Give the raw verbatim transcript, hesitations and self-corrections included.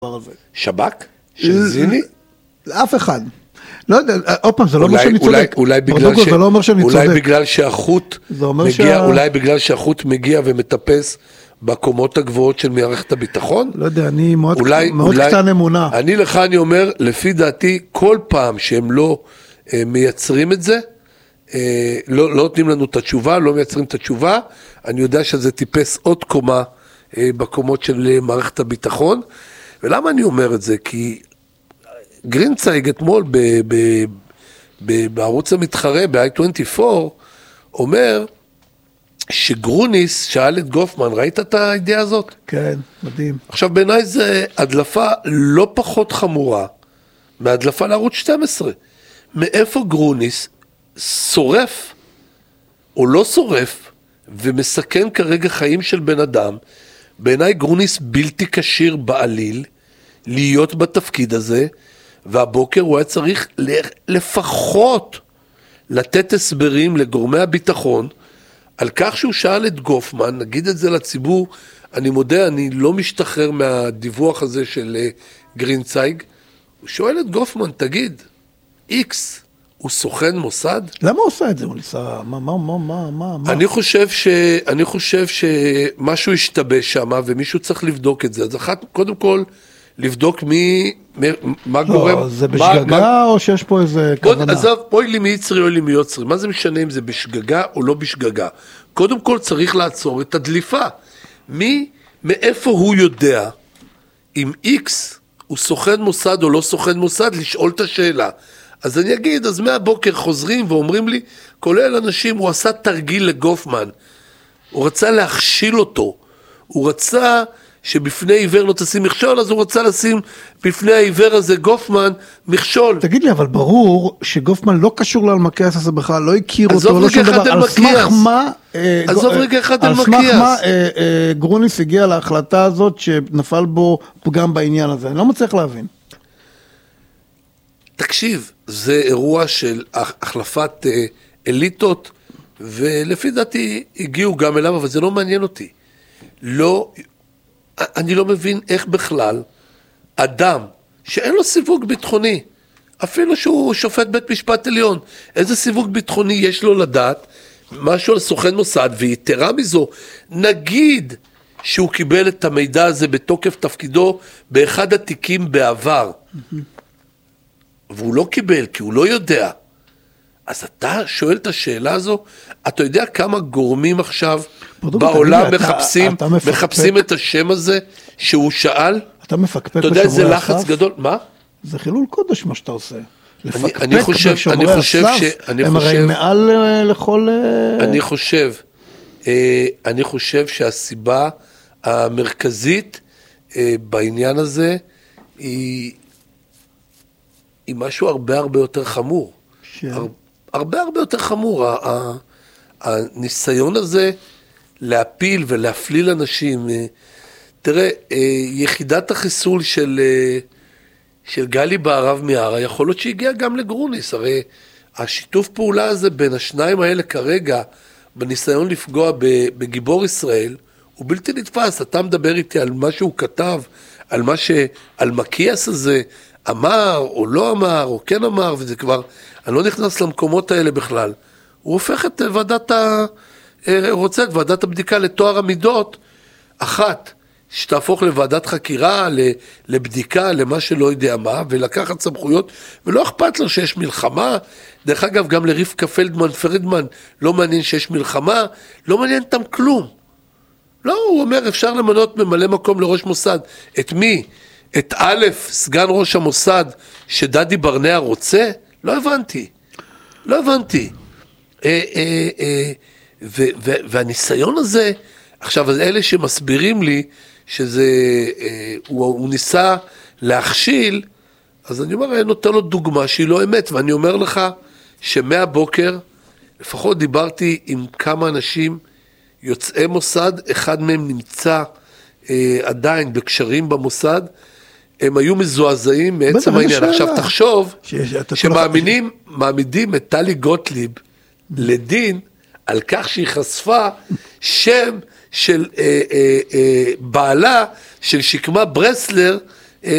שבק? של זיני? אף אחד. לא יודע, עוד פעם, זה לא אומר שאני צודק. אולי בגלל ש... אולי בגלל שהחוט מגיע, אולי בגלל שהחוט מגיע ומטפס בקומות הגבוהות של מערכת הביטחון? לא יודע, אני מאוד קטן אמונה. אני לך, אני אומר, לפי דעתי, כל פעם שהם לא מייצרים את זה, לא נותנים לנו את התשובה, לא מייצרים את התשובה, אני יודע שזה טיפס עוד קומה בקומות של מערכת הביטחון. ולמה אני אומר את זה? כי גרינצייג אתמול ב, ב, ב, בערוץ המתחרה, ב-איי עשרים וארבע, אומר שגרוניס שאל את גופמן, ראית את הידיעה הזאת? כן, מדהים. עכשיו בעיניי זה הדלפה לא פחות חמורה מהדלפה לערוץ שתים עשרה. מאיפה גרוניס שורף או לא שורף ומסכן כרגע חיים של בן אדם? בעיניי גרוניס בלתי קשיר בעליל להיות בתפקיד הזה, והבוקר הוא היה צריך לפחות לתת הסברים לגורמי הביטחון, על כך שהוא שאל את גופמן, נגיד את זה לציבור, אני מודה, אני לא משתחרר מהדיווח הזה של גרינצייג, הוא שואל את גופמן, תגיד, איקס, הוא סוכן מוסד? למה הוא עושה את זה? הוא ניסה, מה, מה, מה, מה, מה? אני חושב ש... אני חושב שמשהו השתבש שם, ומישהו צריך לבדוק את זה. אז אחת, קודם כל, לבדוק מי, מה גורם... לא, זה בשגגה או שיש פה איזה כוונה? עזב, אוי לי מיצרי, אוי לי מיוצרי. מה זה משנה אם זה בשגגה או לא בשגגה? קודם כל צריך לעצור את הדליפה. מי, מאיפה הוא יודע, אם איקס הוא סוכן מוסד או לא סוכן מוסד, לשאול את השאלה. אז אני אגיד, אז מהבוקר חוזרים ואומרים לי, כולל אנשים, הוא עשה תרגיל לגופמן, הוא רצה להכשיל אותו, הוא רצה שבפני עיוור לא תשים מכשול, אז הוא רצה לשים בפני העיוור הזה גופמן מכשול. תגיד לי, אבל ברור שגופמן לא קשור לאלמקיאס הזה בכלל, לא הכיר אותו, לא שום דבר, על סמך מה, עזוב רגע אחד על סמך מה גרוניס הגיע להחלטה הזאת שנפל בו פגם בעניין הזה, אני לא מצליח להבין. תקשיב, זה אירוע של החלפת אליטות, ולפי דעתי הגיעו גם אליו, אבל זה לא מעניין אותי. לא, אני לא מבין איך בכלל אדם שאין לו סיווג ביטחוני, אפילו שהוא שופט בית משפט עליון, איזה סיווג ביטחוני יש לו לדעת, משהו על סוכן מוסד, ויתרה מזו, נגיד שהוא קיבל את המידע הזה בתוקף תפקידו באחד התיקים בעבר, והוא לא קיבל, כי הוא לא יודע. אז אתה שואל את השאלה הזו, אתה יודע כמה גורמים עכשיו בעולם מחפשים, מחפשים את השם הזה שהוא שאל? אתה מפקפק בשומרי הסף? אתה יודע איזה לחץ גדול? מה? זה חילול קודש מה שאתה עושה. לפקפק בשומרי הסף, הם הרי מעל לכל... אני חושב, אני חושב שהסיבה המרכזית בעניין הזה היא... היא משהו הרבה הרבה יותר חמור. הר, הרבה הרבה יותר חמור. הניסיון הזה להפיל ולהפליל אנשים. תראה, יחידת החיסול של, של גלי בערב מיארה, יכול להיות שהגיע גם לגרוניס. הרי השיתוף פעולה הזה בין השניים האלה כרגע, בניסיון לפגוע בגיבור ישראל, הוא בלתי נתפס. אתה מדבר איתי על מה שהוא כתב, על מה ש... על מקיאס הזה, אמר או לא אמר או כן אמר, וזה כבר, אני לא נכנס למקומות האלה בכלל. הוא הופך את ועדת ה... רוצה את ועדת הבדיקה לתואר המידות, אחת, שתהפוך לוועדת חקירה, לבדיקה, למה שלא יודע מה, ולקחת סמכויות, ולא אכפת לו שיש מלחמה. דרך אגב, גם לרבקה פלדמן, פרידמן, לא מעניין שיש מלחמה, לא מעניין אותם כלום. לא, הוא אומר, אפשר למנות ממלא מקום לראש מוסד. את מי? את א', סגן ראש המוסד, שדדי ברנע רוצה? לא הבנתי. לא הבנתי. אה, אה, אה, ו, ו, והניסיון הזה, עכשיו, אלה שמסבירים לי, שזה, אה, הוא, הוא ניסה להכשיל, אז אני אומר, אני נותן לו דוגמה שהיא לא אמת, ואני אומר לך, שמהבוקר, לפחות דיברתי עם כמה אנשים, יוצאי מוסד, אחד מהם נמצא אה, עדיין בקשרים במוסד, הם היו מזועזעים מעצם העניין. עכשיו תחשוב שמאמינים, מעמידים את טלי גוטליב לדין על כך שהיא חשפה שם של אה, אה, אה, בעלה של שקמה ברסלר